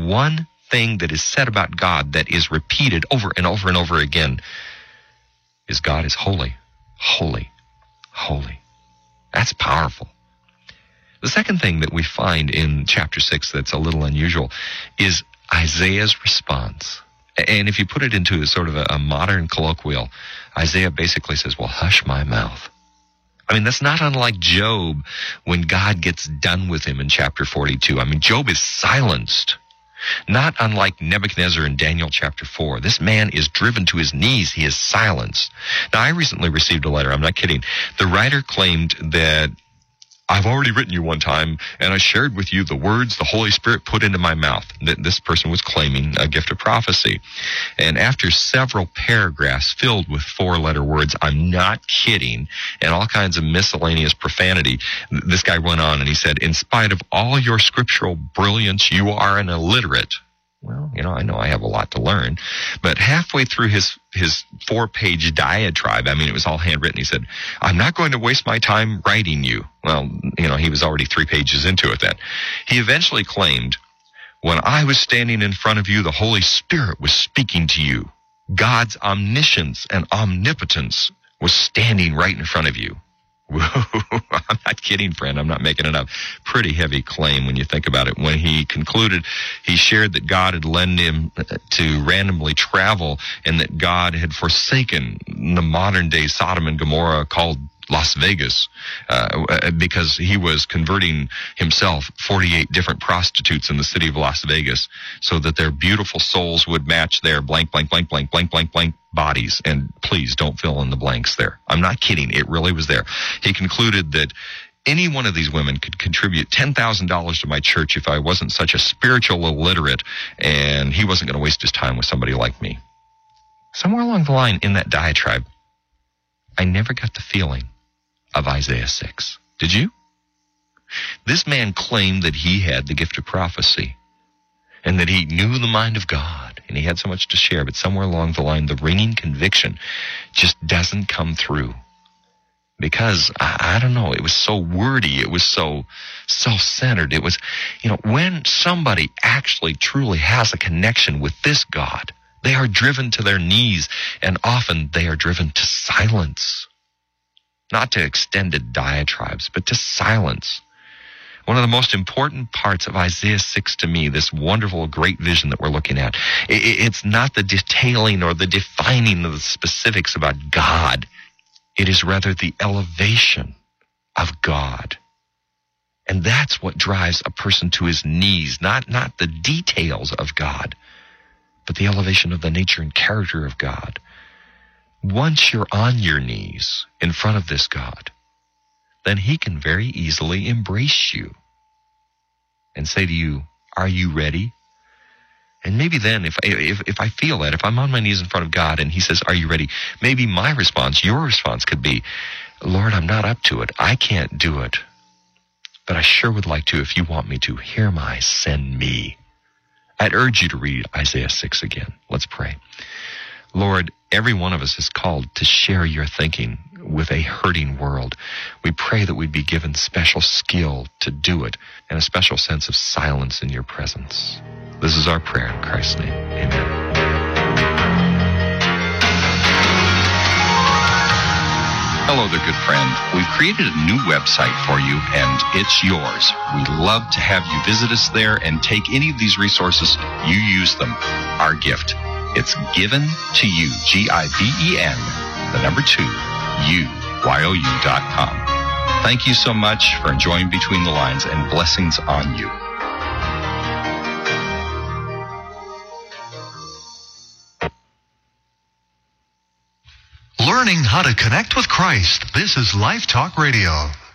one thing that is said about God that is repeated over and over and over again is God is holy, holy, holy. That's powerful. The second thing that we find in chapter 6 that's a little unusual is Isaiah's response. And if you put it into sort of a modern colloquial, Isaiah basically says, well, hush my mouth. I mean, that's not unlike Job when God gets done with him in chapter 42. I mean, Job is silenced. Not unlike Nebuchadnezzar in Daniel chapter 4. This man is driven to his knees. He is silenced. Now, I recently received a letter. I'm not kidding. The writer claimed that I've already written you one time, and I shared with you the words the Holy Spirit put into my mouth. This person was claiming a gift of prophecy. And after several paragraphs filled with 4-letter words, I'm not kidding, and all kinds of miscellaneous profanity, this guy went on and he said, in spite of all your scriptural brilliance, you are an illiterate. Well, I know I have a lot to learn. But halfway through his 4-page diatribe, I mean, it was all handwritten, he said, I'm not going to waste my time writing you. Well, he was already 3 pages into it then. He eventually claimed, when I was standing in front of you, the Holy Spirit was speaking to you. God's omniscience and omnipotence was standing right in front of you. Whoa, I'm not kidding, friend. I'm not making it up. Pretty heavy claim when you think about it. When he concluded, he shared that God had led him to randomly travel and that God had forsaken the modern-day Sodom and Gomorrah called Las Vegas because he was converting himself 48 different prostitutes in the city of Las Vegas so that their beautiful souls would match their blank, blank, blank, blank, blank, blank, blank bodies. And please don't fill in the blanks there. I'm not kidding. It really was there. He concluded that any one of these women could contribute $10,000 to my church if I wasn't such a spiritual illiterate, and he wasn't going to waste his time with somebody like me. Somewhere along the line in that diatribe, I never got the feeling of Isaiah 6. Did you? This man claimed that he had the gift of prophecy and that he knew the mind of God and he had so much to share, but somewhere along the line, the ringing conviction just doesn't come through because, I don't know, it was so wordy. It was so self-centered. It was, when somebody actually truly has a connection with this God, they are driven to their knees and often they are driven to silence. Not to extended diatribes, but to silence. One of the most important parts of Isaiah 6 to me, this wonderful, great vision that we're looking at, it's not the detailing or the defining of the specifics about God. It is rather the elevation of God. And that's what drives a person to his knees, not the details of God, but the elevation of the nature and character of God. Once you're on your knees in front of this God, then he can very easily embrace you and say to you, are you ready? And maybe then if I feel that, if I'm on my knees in front of God and he says, are you ready? Maybe my response, your response could be, Lord, I'm not up to it. I can't do it. But I sure would like to if you want me to. Here am I, send me. I'd urge you to read Isaiah 6 again. Let's pray. Lord, every one of us is called to share your thinking with a hurting world. We pray that we'd be given special skill to do it and a special sense of silence in your presence. This is our prayer in Christ's name. Amen. Hello there, good friend. We've created a new website for you, and it's yours. We'd love to have you visit us there and take any of these resources. You use them. Our gift. It's given to you, GIVEN, the number 2, UYOU.com. Thank you so much for enjoying Between the Lines, and blessings on you. Learning how to connect with Christ. This is Life Talk Radio.